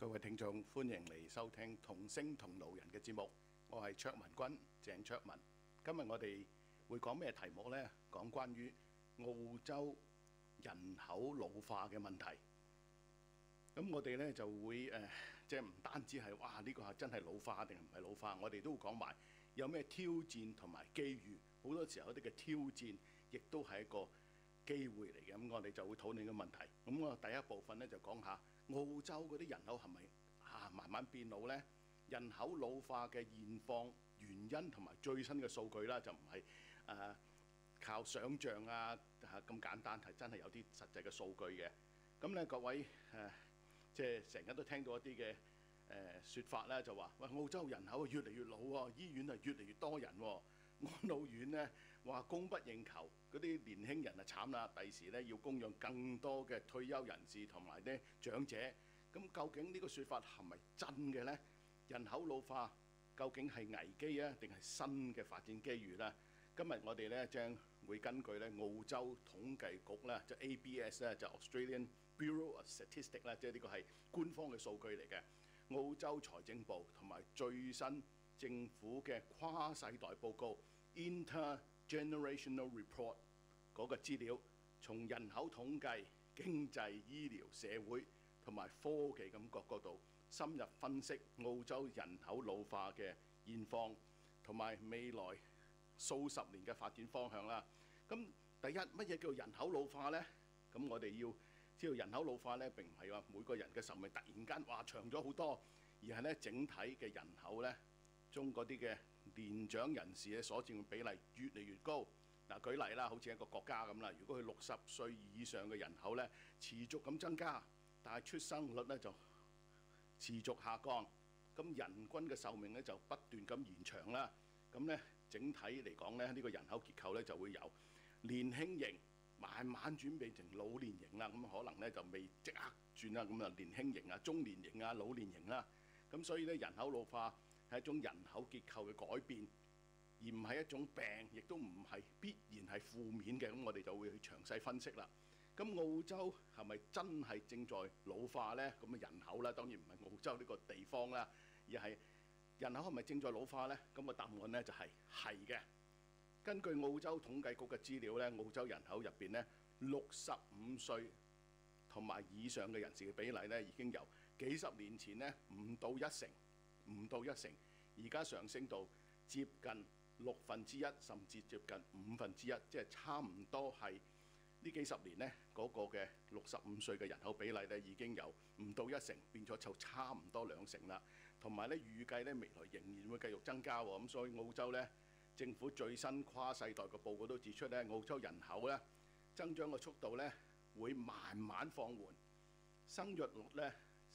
各位聽眾，歡迎嚟收聽同聲同路人嘅節目。我係卓文君，鄭卓文。今日我哋會講咩題目呢？講關於澳洲人口老化嘅問題。咁我哋呢就會即係唔單止係哇呢個係真係老化定係唔係老化，我哋都會講埋有咩挑戰同埋機遇。好多時候啲嘅挑戰亦都係一個機會嚟嘅。咁我哋就會討論呢個問題。咁我第一部分呢就講下澳洲嗰啲人口係咪慢慢變老呢？人口老化嘅現況、原因同埋最新嘅數據啦，就唔係靠想像咁簡單，係真係有啲實際嘅數據嘅。咁咧各位即係成日都聽到一啲嘅説法咧，就話喂澳洲人口越嚟越老喎，醫院係越嚟越多人喎，安老院咧話供不應求，嗰啲年輕人啊慘啦，第時咧要供養更多嘅退休人士同埋啲長者。咁究竟呢個説法係咪真嘅呢？人口老化究竟係危機啊，定係新嘅發展機遇呢？今日我哋咧將會根據咧澳洲統計局咧，就 ABS 咧，就 Australian Bureau of Statistics 咧，即係呢個係官方嘅數據嚟嘅。澳洲財政部同埋最新政府嘅跨世代報告 Intergenerational Report 嗰個資料，從人口統計、經濟、醫療、社會同埋科技咁各角度深入分析澳洲人口老化嘅現況同埋未來數十年嘅發展方向啦。咁第一，乜嘢叫人口老化呢？咁我哋要知道人口老化呢並唔係話每個人嘅壽命突然間話長咗好多，而係呢整體嘅人口呢中嗰啲嘅年長人士嘅所佔嘅比例越嚟越高。嗱，舉例啦，好似一個國家咁啦，如果佢60歲以上嘅人口呢持續咁增加，但係出生率呢就持續下降，咁人均嘅壽命呢就不斷咁延長啦。咁呢整體嚟講呢，呢個人口結構呢就會由年輕型慢慢轉變成老年型啦。咁可能呢就未即刻轉啦，咁啊年輕型啊、中年型啊、老年型啦。咁所以呢，人口老化係一種人口結構嘅改變，而唔係一種病，亦都唔係必然係負面嘅。咁我哋就會去詳細分析啦。咁澳洲係咪真係正在老化呢？咁人口啦，當然唔係澳洲呢個地方啦，而係人口係咪正在老化呢？咁個答案呢就係嘅。根據澳洲統計局嘅資料呢，澳洲人口入邊呢，65歲同埋以上嘅人士嘅比例呢，已經由幾十年前呢唔到一成，而家上升到接近1/6，甚至接近1/5，即係差唔多係呢幾十年呢嗰個嘅65歲嘅人口比例呢，已經由唔到一成變咗就差唔多2成啦。同埋呢預計呢未來仍然會繼續增加喎。咁所以澳洲呢政府最新跨世代嘅報告都指出呢，澳洲人口呢增長嘅速度呢會慢慢放緩，生育率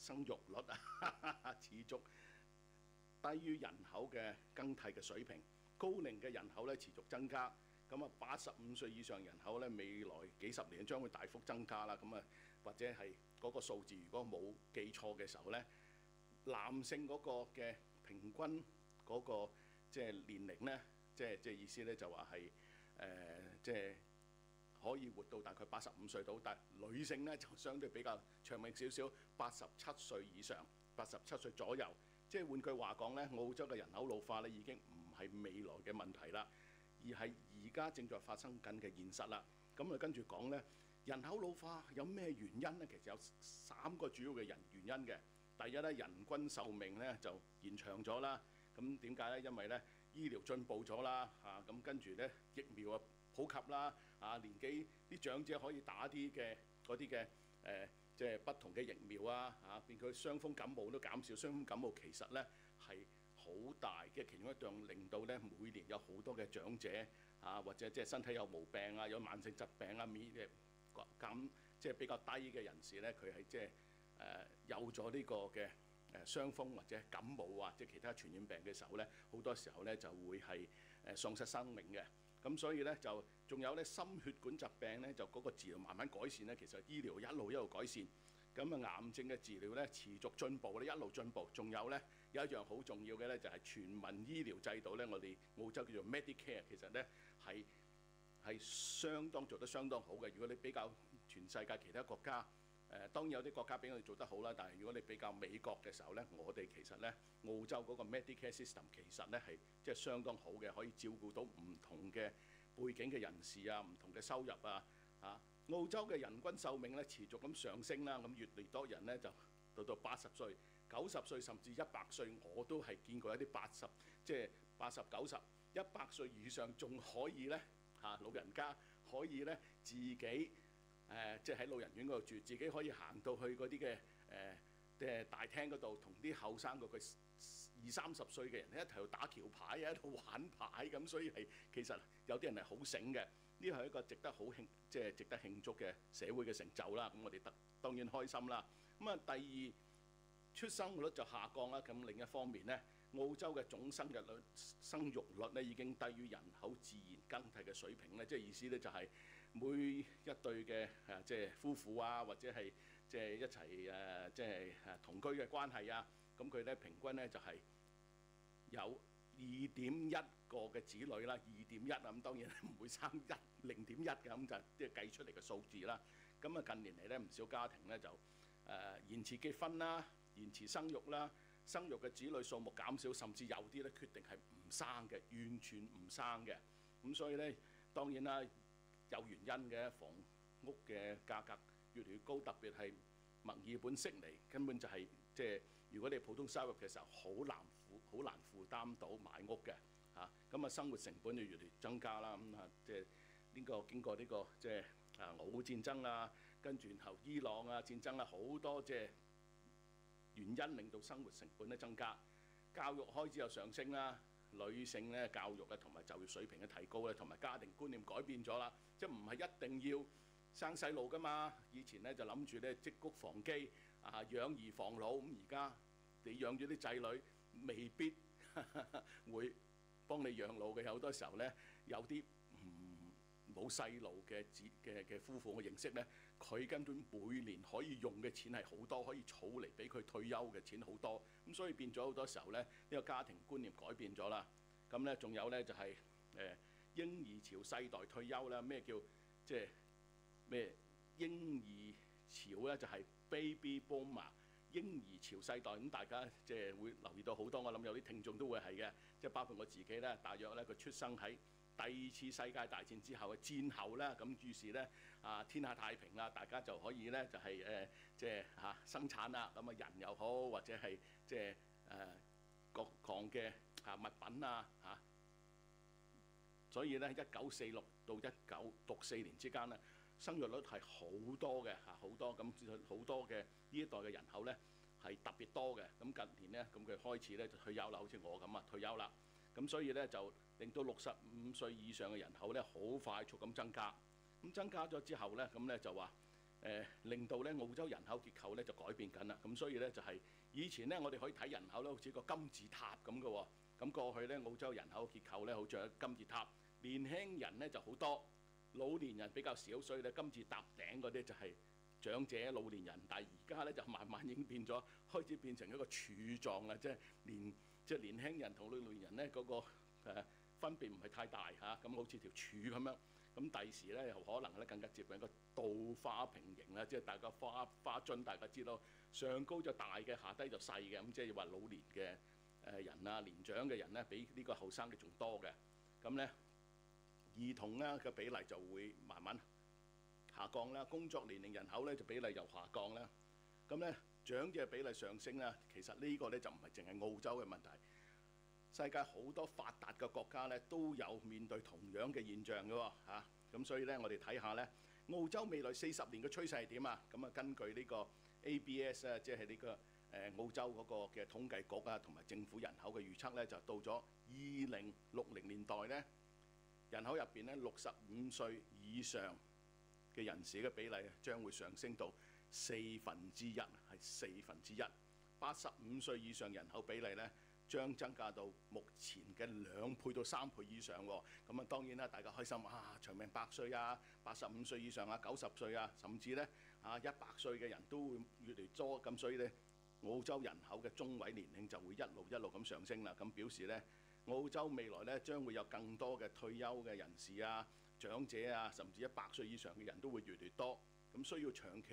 持續低於人口嘅更替嘅水平，高齡嘅人口呢持續增加。咁啊，85歲以上人口咧，未來幾十年將會大幅增加啦。咁啊，或者係嗰個數字，如果冇記錯嘅時候咧，男性嗰個嘅平均嗰個即係年齡咧，即係意思咧就話係即係可以活到大概85歲到，但係女性咧就相對比較長命少少，87歲以上，87歲左右。即係換句話講咧，澳洲嘅人口老化咧已經唔係未來嘅問題啦，而係而家正在發生緊嘅現實啦。咁啊跟住講呢，人口老化有咩原因呢？其實有3個主要嘅原因嘅。第一呢，人均壽命呢就延長咗啦。咁點解呢？因為呢醫療進步咗啦，咁跟住呢疫苗啊普及啦，年紀啲長者可以打啲嘅嗰啲嘅即係不同嘅疫苗啊，變佢傷風感冒都減少。傷風感冒其實呢係好大嘅其中一樣，令到咧每年有好多嘅長者或者即係身體有毛病有慢性疾病免疫力咁即係比較低嘅人士咧，佢係即係有咗呢個嘅傷風或者感冒或者其他傳染病嘅時候咧，好多時候咧就會係喪失生命嘅。咁所以咧就仲有咧心血管疾病咧，就嗰個治療慢慢改善咧，其實醫療一路改善。咁啊，癌症嘅治療咧持續進步咧，一路進步。仲有咧有一樣好重要嘅咧，就係全民醫療制度咧，我哋澳洲叫做 Medicare， 其實咧係相當做得相當好嘅。如果你比較全世界其他國家當然有啲國家比我哋做得好啦，但係如果你比較美國嘅時候咧，我哋其實咧澳洲嗰個 Medicare system 其實咧係即係相當好嘅，可以照顧到唔同嘅背景嘅人士啊，唔同嘅收入啊。澳洲嘅人均壽命咧持續咁上升啦，咁越嚟越多人咧就到80歲、90歲甚至100歲，我都係見過一啲80，即係80、90、100歲以上仲可以咧老人家可以咧自己即係喺老人院嗰度住，自己可以行到去嗰啲嘅大廳嗰度，同啲後生嗰個20、30歲嘅人一齊度打橋牌啊，喺度玩牌咁，所以係其實有啲人係好醒嘅。呢係一個值得即係值得慶祝嘅社會嘅成就啦。咁我哋當然開心啦。咁第二，出生率就下降啦。咁另一方面呢，澳洲嘅總生育率呢已經低於人口自然更替嘅水平咧。即係意思呢，就係每一對嘅即係夫婦啊，或者係即係一齊即係同居嘅關係啊，咁佢咧平均呢就係有2.1個嘅子女啦，2.1啊，咁當然唔會生0.1嘅，咁就即係計出嚟嘅數字啦。咁近年嚟咧，唔少家庭咧就延遲結婚啦，延遲生育啦，生育嘅子女數目減少，甚至有啲咧決定係唔生嘅，完全唔生嘅。咁所以咧，當然啦，有原因嘅，房屋嘅價格越嚟越高，特別係墨爾本悉尼根本就係即係如果你普通收入嘅時候，好難負擔到買屋嘅咁生活成本就越嚟越增加啦。即係呢個經過呢個即係俄烏戰爭啊，跟住然後伊朗戰爭啦，好多即係原因令到生活成本咧增加，教育開支又上升啦，女性咧教育同埋就業水平嘅提高咧，同埋家庭觀念改變咗啦，即係唔係一定要生細路㗎嘛？以前咧就諗住咧積谷防饑養兒防老，咁而家你養咗啲仔女，未必會幫你養老嘅。有好多時候咧，有啲冇細路嘅夫婦，我認識咧，佢根本每年可以用嘅錢係好多，可以儲嚟俾佢退休嘅錢好多。咁所以變咗好多時候咧，呢個家庭觀念改變咗啦。咁咧仲有咧就係嬰兒潮世代退休啦。咩叫即係咩嬰兒潮咧？就係 baby boomer。嬰兒潮世代，咁大家即係會留意到好多，我諗有啲聽眾都會係嘅，即係包括我自己咧，大約咧佢出生喺第2次世界大戰之後嘅戰後咧，咁於是咧天下太平啦，大家就可以咧就係即係生產啦，咁人又好或者係即係各項嘅物品所以咧1946到1964年之間咧，生育率係好多嘅好多，咁好多嘅呢一代嘅人口咧係特別多嘅。咁近年咧，咁佢開始咧就退休啦，好似我咁退休啦。咁所以咧就令到65歲以上嘅人口咧好快速咁增加。咁增加咗之後咧，咁咧就話令到咧澳洲人口結構咧就改變緊啦。咁所以咧就係以前咧我哋可以睇人口咧好似個金字塔咁嘅喎。咁過去咧澳洲人口結構咧好似一個金字塔，年輕人咧就好多，老年人比較少，所以咧金字塔頂嗰啲就係長者老年人。但係而家咧就慢慢已經變咗，開始變成一個柱狀啦，即係年輕人同老年人咧嗰個分別唔係太大咁好似條柱咁樣。咁第時咧又可能咧更加接近一個倒花平形啦，即係大家花樽，大家知道上高就大嘅，下低就細嘅。咁即係話老年嘅人年長嘅人咧比呢個後生嘅仲多嘅。咁咧兒童咧嘅比例就會慢慢下降啦，工作年齡人口咧就比例又下降啦。咁咧長者比例上升啦，其實呢個咧就唔係淨係澳洲嘅問題，世界好多發達嘅國家咧都有面對同樣嘅現象嘅喎。咁所以咧我哋睇下咧澳洲未來40年嘅趨勢係點啊？咁根據呢個 ABS 即係呢個澳洲嗰個嘅統計局同埋政府人口嘅預測咧，就到咗2060年代咧，人口入邊咧65歲以上嘅人士嘅比例將會上升到1/4，係1/4。85歲以上人口比例咧將增加到目前嘅2倍到3倍以上喎。咁當然啦，大家開心長命100歲85歲以上90歲甚至咧100歲嘅人都會越嚟越多。咁所以咧澳洲人口嘅中位年齡就會一路咁上升啦。咁表示咧澳洲未來咧將會有更多嘅退休嘅人士長者甚至100歲以上嘅人都會越嚟越多。咁需要長期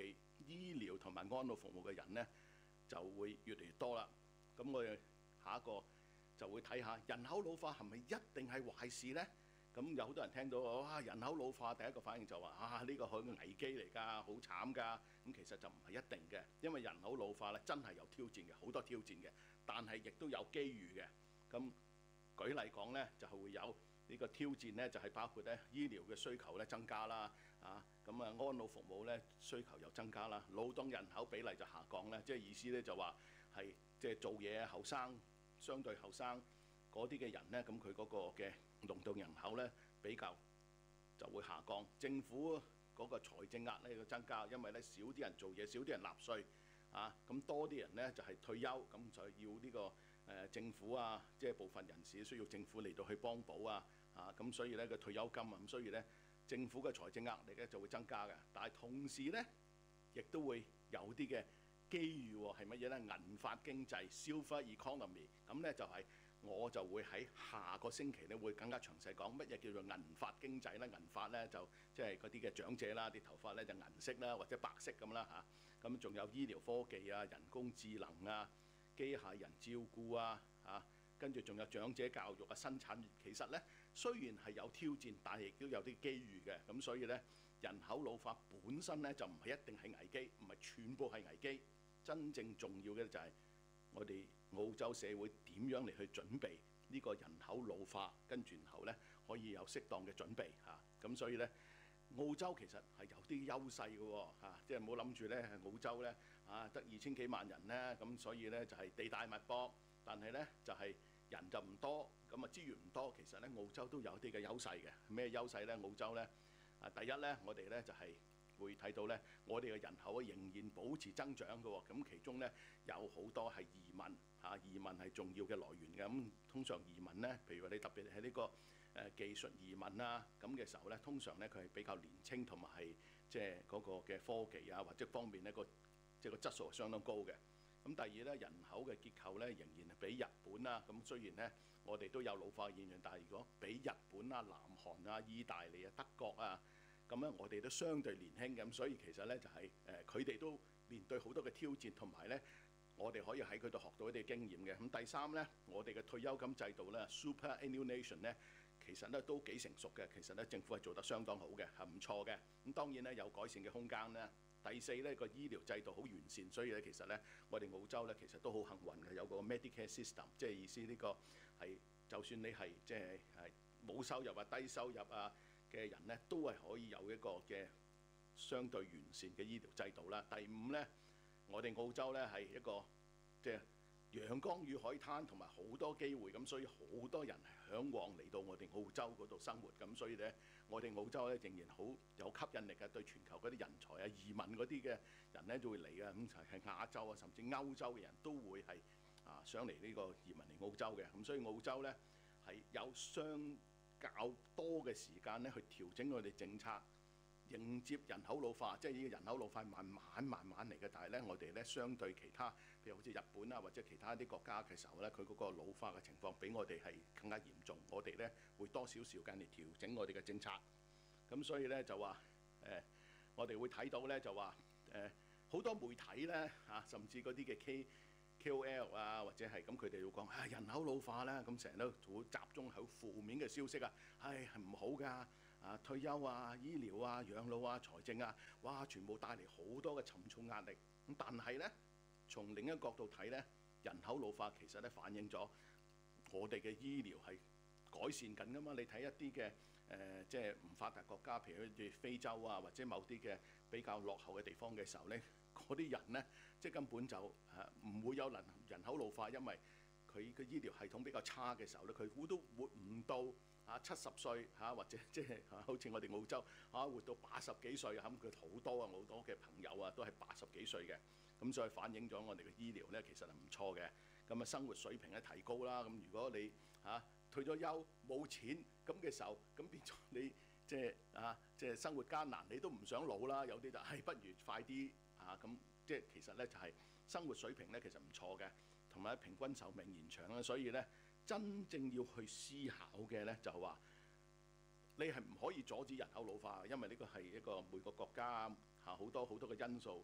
醫療同埋安老服務嘅人呢，就會越嚟越多啦。咁我哋下一個就會睇下人口老化係咪一定係壞事呢？咁有好多人聽到哇人口老化，第一個反應就話呢個係個危機嚟㗎，好慘㗎。咁其實就唔係一定嘅，因為人口老化咧真係有挑戰嘅，好多挑戰嘅，但係亦都有機遇嘅。咁舉例講呢，就係會有呢個挑戰呢，就係包括咧醫療嘅需求咧增加啦，咁安老服務咧需求又增加啦，勞動人口比例就下降咧，即係意思咧就話係即係做嘢後生，相對後生嗰啲嘅人咧，咁佢嗰個嘅勞動人口咧比較就會下降，政府嗰個財政壓力要增加，因為咧少啲人做嘢，少啲人納稅，咁多啲人咧就係退休，咁就要呢個政府啊，即係部分人士需要政府嚟到去幫補咁所以咧個退休金咁所以咧政府嘅財政壓力咧就會增加嘅，但係同時咧亦都會有啲嘅機遇喎，係乜嘢咧？銀髮經濟 （silver economy） 咁咧就係我就會喺下個星期咧會更加詳細講乜嘢叫做銀髮經濟啦。銀髮咧就即係嗰啲嘅長者啦，啲頭髮咧就銀色啦或者白色咁啦咁仲有醫療科技啊、人工智能啊、機械人照顧跟住仲有長者教育啊、新產業。其實咧雖然係有挑戰，但係亦都有啲機遇嘅。咁所以咧人口老化本身咧就唔係一定係危機，唔係全部係危機。真正重要嘅就係我哋澳洲社會點樣嚟去準備呢個人口老化，跟住然後咧可以有適當嘅準備咁所以咧澳洲其實係有啲優勢嘅喎即係唔好諗住咧澳洲咧得2000幾萬人咧，咁所以咧就係地大物博，但係咧就係人就唔多，咁資源唔多。其實咧澳洲都有啲嘅優勢嘅。咩優勢咧？澳洲咧第一咧，我哋咧就係會睇到咧，我哋嘅人口仍然保持增長嘅喎。咁其中咧有好多係移民移民係重要嘅來源嘅。咁通常移民咧，譬如話你特別係呢個技術移民咁嘅時候咧，通常咧佢係比較年青同埋係即係嗰個嘅科技或者方面咧即係個質素係相當高嘅。咁第二咧，人口嘅結構咧仍然係比日本咁雖然咧我哋都有老化嘅現象，但係如果比日本南韓意大利德國咁咧我哋都相對年輕咁，所以其實咧就係佢哋都面對好多嘅挑戰，同埋咧我哋可以喺佢度學到一啲經驗嘅。咁第三咧，我哋嘅退休金制度咧 superannuation 咧，其實咧都幾成熟嘅。其實咧政府係做得相當好嘅，係唔錯嘅。咁當然咧有改善嘅空間咧。第四咧個醫療制度好完善，所以咧其實咧我哋澳洲咧其實都好幸運嘅，有個 Medicare system， 即係意思呢個係就算你係即係冇收入低收入嘅人咧，都係可以有一個嘅相對完善嘅醫療制度啦。第五咧，我哋澳洲咧係一個即係陽光與海灘同埋好多機會，咁所以好多人係嚮往嚟到我哋澳洲嗰度生活，咁所以咧我哋澳洲咧仍然好有吸引力嘅，對全球嗰啲人才移民嗰啲嘅人咧都會嚟嘅。咁就係亞洲甚至歐洲嘅人都會係想嚟呢個移民嚟澳洲嘅。咁所以澳洲咧係有相較多嘅時間咧去調整我哋政策，迎接人口老化。即係呢個人口老化慢慢嚟嘅，但係咧我哋咧相對其他，譬如好似日本或者其他啲國家嘅時候咧，佢嗰個老化嘅情況比我哋係更加嚴重。我哋咧會多少時間嚟調整我哋嘅政策。咁所以咧就話我哋會睇到咧就話好多媒體咧甚至嗰啲嘅KOL或者係咁，佢哋要講人口老化啦，咁成日都會集中喺負面嘅消息係唔好㗎。退休醫療養老財政哇，全部帶嚟好多嘅沉重壓力。咁但係咧，從另一個角度睇咧，人口老化其實咧反映咗我哋嘅醫療係改善緊㗎嘛。你睇一啲嘅即係唔發達國家，譬如好似非洲或者某啲嘅比較落後嘅地方嘅時候咧，嗰啲人咧即係根本就唔會有人口老化，因為佢嘅醫療系統比較差嘅時候咧，佢都活唔到70歲或者即係好似我哋澳洲活到80幾歲咁，佢好多好多嘅朋友都係80幾歲嘅。咁所以反映咗我哋嘅醫療咧其實係唔錯嘅。咁生活水平咧提高啦。咁如果你退咗休冇錢咁嘅時候，咁變咗你即係生活艱難，你都唔想老啦。有啲就不如快啲咁，即係其實咧就係生活水平咧其實唔錯嘅，同埋平均壽命延長啦。所以咧真正要去思考嘅咧就係話，你係唔可以阻止人口老化，因為呢個係一個每個國家好多嘅因素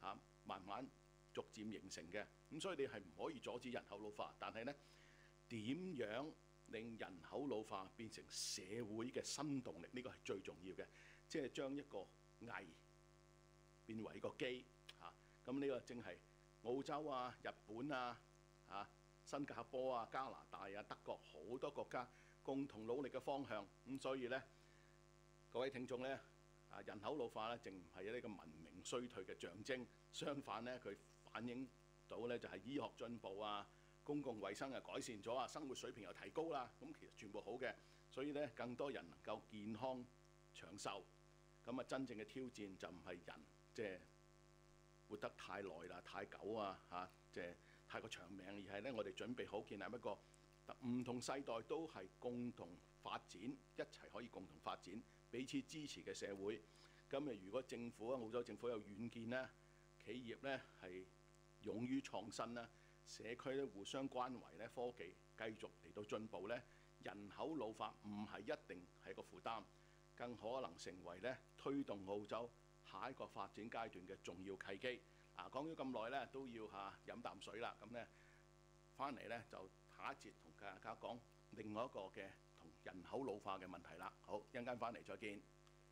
慢慢逐漸形成嘅。咁所以你係唔可以阻止人口老化，但係呢，點樣令人口老化變成社會嘅新動力？呢個係最重要嘅，即係將一個危變為一個機嚇。咁呢個正係澳洲啊、日本啊、新加坡啊、加拿大啊、德國好多國家共同努力嘅方向。咁所以呢，各位聽眾呢，人口老化呢，淨唔係呢個文明衰退嘅象徵，相反呢，佢反映到呢就係醫學進步啊、公共衛生又改善咗啊、生活水平又提高啦。咁其實全部好嘅，所以呢，更多人能夠健康長壽。咁啊，真正嘅挑戰就唔係人即係活得太耐啦、太久啊、即係太過長命，而係呢，我哋準備好建立一個唔同世代都係共同發展，一齊可以共同發展、彼此支持嘅社會。咁如果政府澳洲政府有遠見呢，企業呢係勇於創新啦，社區咧互相關懷咧，科技繼續嚟到進步呢，人口老化唔係一定係一個負擔，更可能成為咧推動澳洲下一個發展階段嘅重要契機。講咗咁耐呢，都要飲啖水啦。咁呢，翻嚟呢，就下一節同大家講另外一個嘅同人口老化嘅問題啦。好，一陣間翻嚟再見。